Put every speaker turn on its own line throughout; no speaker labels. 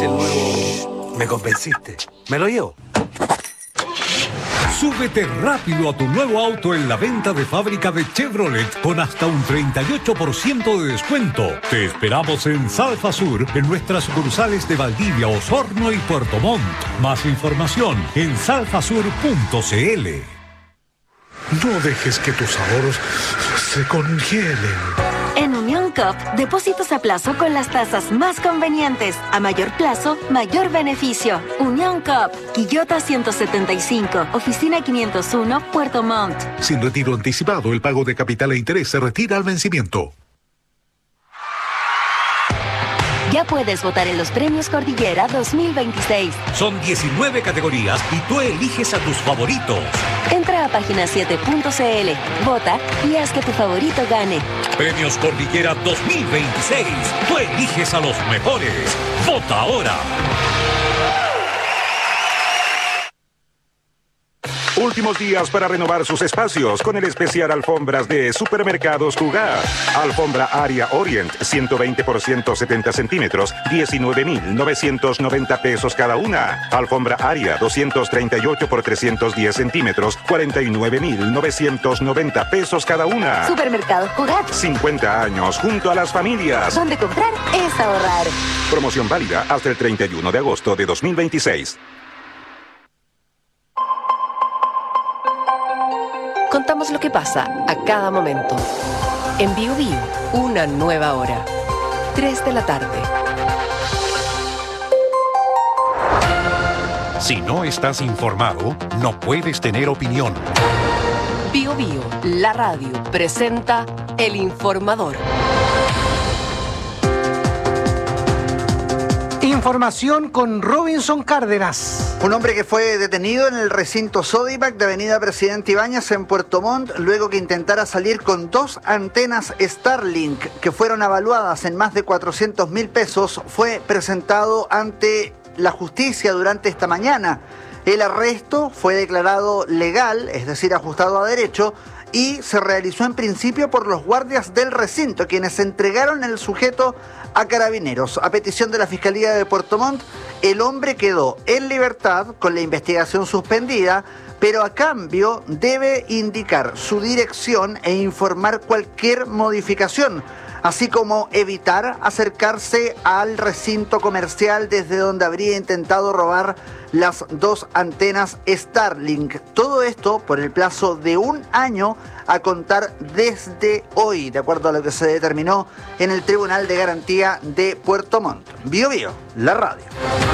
el nuevo... Me convenciste. ¿Me lo llevo?
Súbete rápido a tu nuevo auto en la venta de fábrica de Chevrolet con hasta un 38% de descuento. Te esperamos en Salfa Sur, en nuestras sucursales de Valdivia, Osorno y Puerto Montt. Más información en salfasur.cl.
No dejes que tus ahorros se congelen.
En Unión Coop, depósitos a plazo con las tasas más convenientes. A mayor plazo, mayor beneficio. Unión Coop, Quillota 175, Oficina 501, Puerto Montt.
Sin retiro anticipado, el pago de capital e interés se retira al vencimiento.
Ya puedes votar en los Premios Cordillera 2026.
Son 19 categorías y tú eliges a tus favoritos.
Entra a página7.cl, vota y haz que tu favorito gane.
Premios Cordillera 2026. Tú eliges a los mejores. Vota ahora.
Últimos días para renovar sus espacios con el especial Alfombras de Supermercados Jugar. Alfombra Aria Orient, 120 por 170 centímetros, 19,990 pesos cada una. Alfombra Aria, 238 por 310 centímetros, 49,990 pesos cada una.
Supermercados Jugar.
50 años junto a las familias.
Donde comprar es ahorrar.
Promoción válida hasta el 31 de agosto de 2026.
Contamos lo que pasa a cada momento. En Bio Bio, una nueva hora. 3 de la tarde.
Si no estás informado, no puedes tener opinión.
Bio Bio, la radio, presenta El Informador.
Información con Robinson Cárdenas.
Un hombre que fue detenido en el recinto Sodimac de Avenida Presidente Ibáñez en Puerto Montt luego que intentara salir con 2 antenas Starlink que fueron avaluadas en más de 400.000 pesos, fue presentado ante la justicia durante esta mañana. El arresto fue declarado legal, es decir, ajustado a derecho, y se realizó en principio por los guardias del recinto, quienes entregaron el sujeto a carabineros. A petición de la Fiscalía de Puerto Montt, el hombre quedó en libertad con la investigación suspendida, pero a cambio debe indicar su dirección e informar cualquier modificación, así como evitar acercarse al recinto comercial desde donde habría intentado robar las 2 antenas Starlink. Todo esto por el plazo de 1 año a contar desde hoy, de acuerdo a lo que se determinó en el Tribunal de Garantía de Puerto Montt. Bio Bio, la radio.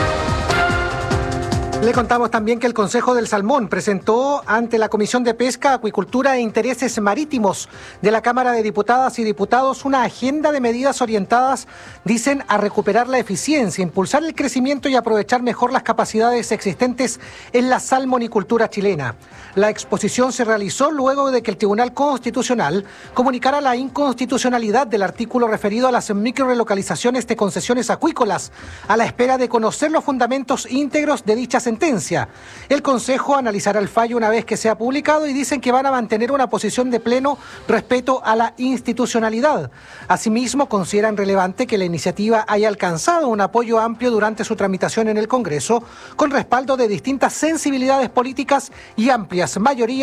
Le contamos también que el Consejo del Salmón presentó ante la Comisión de Pesca, Acuicultura e Intereses Marítimos de la Cámara de Diputadas y Diputados una agenda de medidas orientadas, dicen, a recuperar la eficiencia, impulsar el crecimiento y aprovechar mejor las capacidades existentes en la salmonicultura chilena. La exposición se realizó luego de que el Tribunal Constitucional comunicara la inconstitucionalidad del artículo referido a las microrelocalizaciones de concesiones acuícolas, a la espera de conocer los fundamentos íntegros de dicha sentencia. El Consejo analizará el fallo una vez que sea publicado y dicen que van a mantener una posición de pleno respeto a la institucionalidad. Asimismo, consideran relevante que la iniciativa haya alcanzado un apoyo amplio durante su tramitación en el Congreso, con respaldo de distintas sensibilidades políticas y amplias mayorías